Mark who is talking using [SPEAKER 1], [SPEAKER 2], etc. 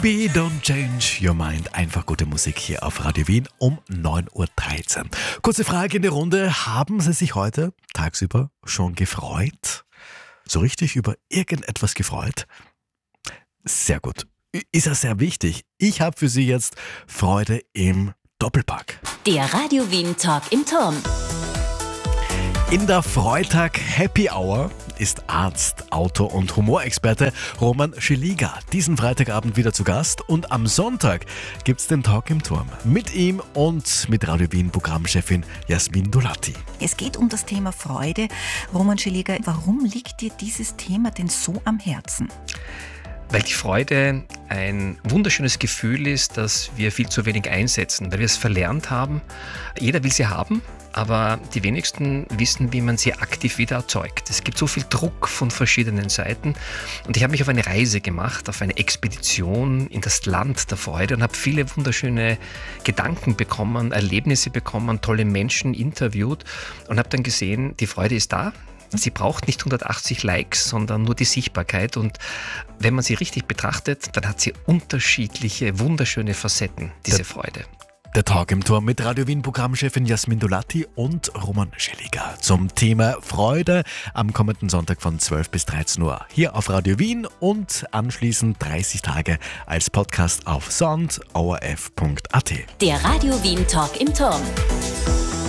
[SPEAKER 1] Be Don't Change Your Mind. Einfach gute Musik hier auf Radio Wien um 9.13 Uhr. Kurze Frage in die Runde. Haben Sie sich heute tagsüber schon gefreut? So richtig über irgendetwas gefreut? Sehr gut. Ist ja sehr wichtig. Ich habe für Sie jetzt Freude im Doppelpack.
[SPEAKER 2] Der Radio Wien Talk im Turm.
[SPEAKER 1] In der Freitag Happy Hour ist Arzt, Autor und Humorexperte Roman Schelliger diesen Freitagabend wieder zu Gast und am Sonntag gibt's den Talk im Turm mit ihm und mit Radio Wien Programmchefin Jasmin Dolatti.
[SPEAKER 3] Es geht um das Thema Freude. Roman Schelliger, warum liegt dir dieses Thema denn so am Herzen?
[SPEAKER 4] Weil die Freude ein wunderschönes Gefühl ist, das wir viel zu wenig einsetzen, weil wir es verlernt haben. Jeder will sie haben, aber die wenigsten wissen, wie man sie aktiv wieder erzeugt. Es gibt so viel Druck von verschiedenen Seiten und ich habe mich auf eine Reise gemacht, auf eine Expedition in das Land der Freude und habe viele wunderschöne Gedanken bekommen, Erlebnisse bekommen, tolle Menschen interviewt und habe dann gesehen, die Freude ist da. Sie braucht nicht 180 Likes, sondern nur die Sichtbarkeit. Und wenn man sie richtig betrachtet, dann hat sie unterschiedliche, wunderschöne Facetten, diese Freude.
[SPEAKER 1] Der Talk im Turm mit Radio Wien Programmchefin Jasmin Dolatti und Roman Schelliger zum Thema Freude am kommenden Sonntag von 12 bis 13 Uhr hier auf Radio Wien und anschließend 30 Tage als Podcast auf soundorf.at.
[SPEAKER 2] Der Radio Wien Talk im Turm.